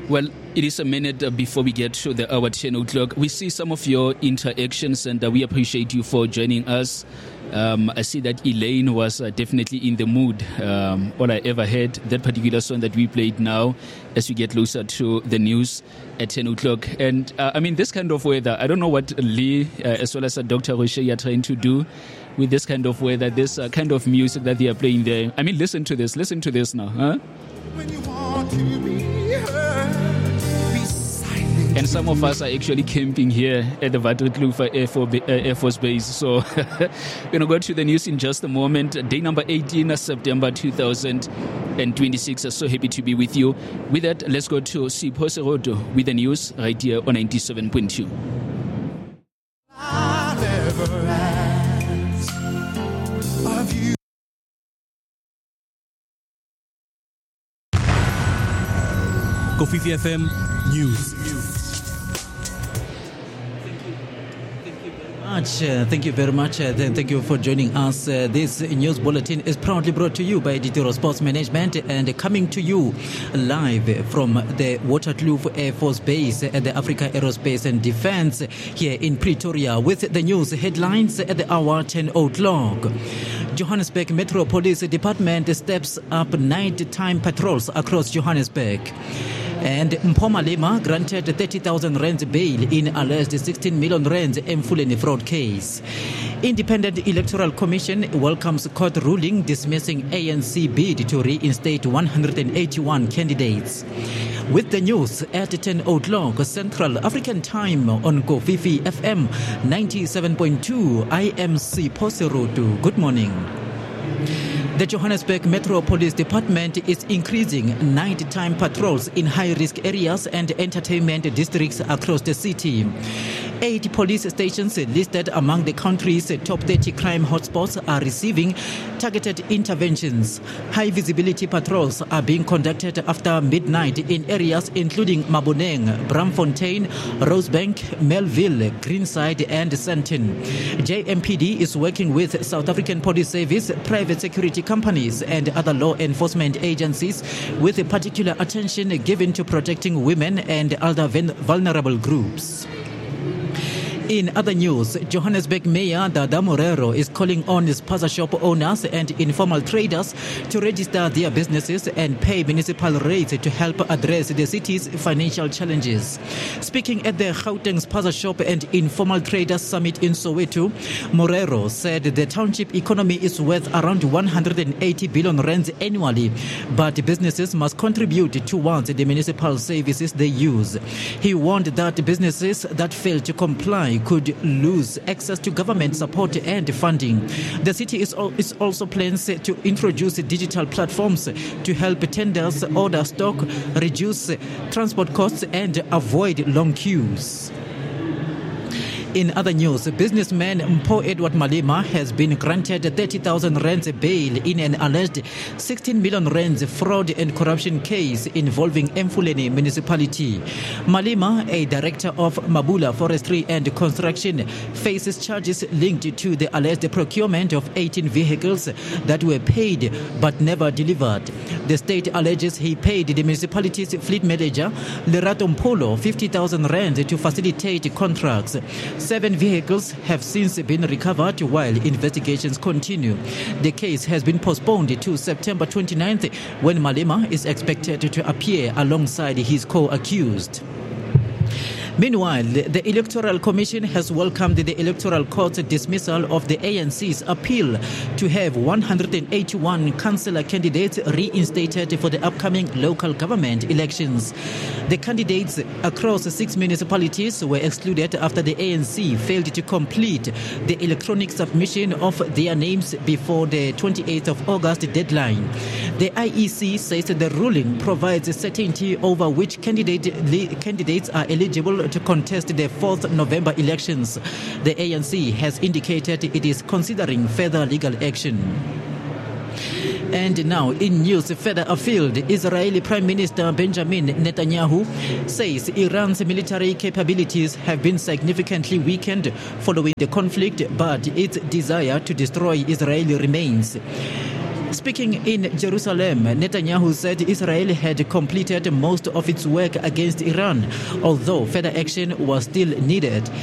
Well, it is a minute before we get to the hour 10 o'clock. We see some of your interactions and we appreciate you for joining us. I see that Elaine was definitely in the mood. All I ever heard, that particular song that we played now, as we get closer to the news at 10 o'clock. And this kind of weather, I don't know what Lee, as well as Dr. Roche, are trying to do with this kind of weather, this kind of music that they are playing there. Listen to this now, huh? When you want to be heard, be silent. And some of us are actually camping here at the Waterkloof Air Force Base. So we're going to go to the news in just a moment. Day number 18, September 2026. So happy to be with you. With that, let's go to Sipho Seroto with the news right here on 97.2. Kofifi FM News. Thank you very much. Thank you for joining us. This news bulletin is proudly brought to you by Ditiro Sports Management and coming to you live from the Waterkloof Air Force Base at the Africa Aerospace and Defence here in Pretoria with the news headlines at the hour 10 o'clock. Johannesburg Metro Police Department steps up night-time patrols across Johannesburg. And Mpho Malema granted 30,000 rands bail in alleged 16 million rands Mfuleni fraud case. Independent Electoral Commission welcomes court ruling dismissing ANC bid to reinstate 181 candidates. With the news at 10 o'clock Central African Time on Kofifi FM 97.2, I am Sipho Seroto. Good morning. The Johannesburg Metro Police Department is increasing nighttime patrols in high-risk areas and entertainment districts across the city. 8 police stations listed among the country's top 30 crime hotspots are receiving targeted interventions. High-visibility patrols are being conducted after midnight in areas including Maboneng, Bramfontein, Rosebank, Melville, Greenside and Sandton. JMPD is working with South African Police Service, private security companies and other law enforcement agencies with particular attention given to protecting women and other vulnerable groups. In other news, Johannesburg Mayor Dada Morero is calling on spaza shop owners and informal traders to register their businesses and pay municipal rates to help address the city's financial challenges. Speaking at the Gauteng Spaza Shop and Informal Traders Summit in Soweto, Morero said the township economy is worth around 180 billion rands annually, but businesses must contribute towards the municipal services they use. He warned that businesses that fail to comply could lose access to government support and funding. The city is also plans to introduce digital platforms to help tenders order stock, reduce transport costs and avoid long queues. In other news, businessman Mpho Edward Malema has been granted 30,000 rands bail in an alleged 16 million rands fraud and corruption case involving Mfuleni municipality. Malema, a director of Mabula Forestry and Construction, faces charges linked to the alleged procurement of 18 vehicles that were paid but never delivered. The state alleges he paid the municipality's fleet manager, Lerato Mpolo, 50,000 rands to facilitate contracts. 7 vehicles have since been recovered while investigations continue. The case has been postponed to September 29th when Malema is expected to appear alongside his co-accused. Meanwhile, the Electoral Commission has welcomed the Electoral Court's dismissal of the ANC's appeal to have 181 councillor candidates reinstated for the upcoming local government elections. The candidates across 6 municipalities were excluded after the ANC failed to complete the electronic submission of their names before the 28th of August deadline. The IEC says the ruling provides certainty over which candidates are eligible to contest the 4th November elections. The ANC has indicated it is considering further legal action. And now, in news further afield, Israeli Prime Minister Benjamin Netanyahu says Iran's military capabilities have been significantly weakened following the conflict, but its desire to destroy Israel remains. Speaking in Jerusalem, Netanyahu said Israel had completed most of its work against Iran, although further action was still needed.